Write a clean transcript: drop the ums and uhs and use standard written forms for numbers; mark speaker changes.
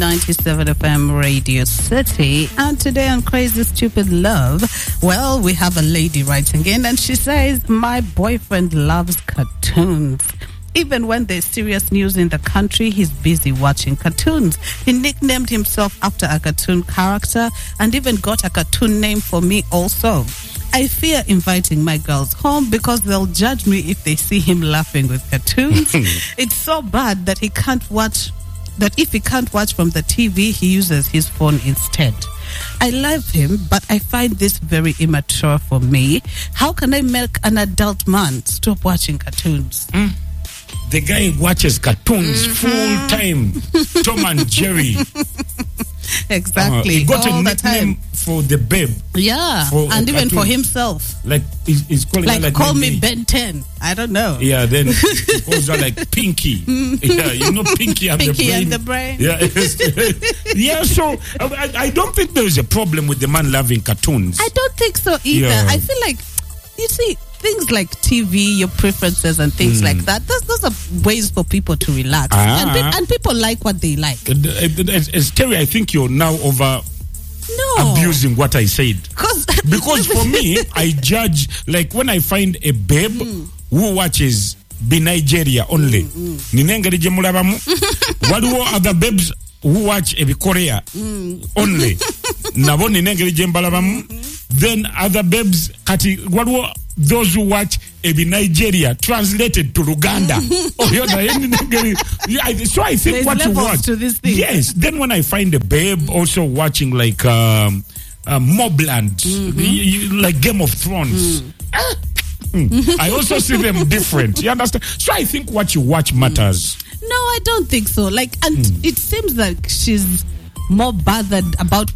Speaker 1: 97 FM Radio City. And today on Crazy Stupid Love, well, we have a lady writing in and she says, my boyfriend loves cartoons. Even when there's serious news in the country, he's busy watching cartoons. He nicknamed himself after a cartoon character and even got a cartoon name for me also. I fear inviting my girls home because they'll judge me if they see him laughing with cartoons. It's so bad that if he can't watch from the TV, he uses his phone instead. I love him, but I find this very immature for me. How can I make an adult man stop watching cartoons?
Speaker 2: The guy watches cartoons full time. Tom and Jerry.
Speaker 1: Exactly.
Speaker 2: He got
Speaker 1: all
Speaker 2: a
Speaker 1: the
Speaker 2: nickname
Speaker 1: time
Speaker 2: for the babe.
Speaker 1: Yeah, and even for himself.
Speaker 2: Like he's calling her like
Speaker 1: call me Ben 10. I don't know.
Speaker 2: Yeah, then he calls her like Pinky. Yeah, you know Pinky and
Speaker 1: the brain.
Speaker 2: Yeah, yeah. So I don't think there is a problem with the man loving cartoons.
Speaker 1: I don't think so either.
Speaker 2: Yeah.
Speaker 1: I feel like, you see, things like TV, your preferences and things like that, those are ways for people to relax. And people like what they like.
Speaker 2: Terry, I think you're now over abusing what I said. Because for me, I judge, like when I find a babe who watches Nigeria only, waliwo other babes who watch Korea only. Then other babes, waliwo those who watch Nigeria translated to Luganda. So I think
Speaker 1: there's
Speaker 2: what you watch.
Speaker 1: To this thing.
Speaker 2: Yes. Then when I find a babe also watching like Mobland, like Game of Thrones, I also see them different. You understand? So I think what you watch matters.
Speaker 1: No, I don't think so. And it seems like she's more bothered about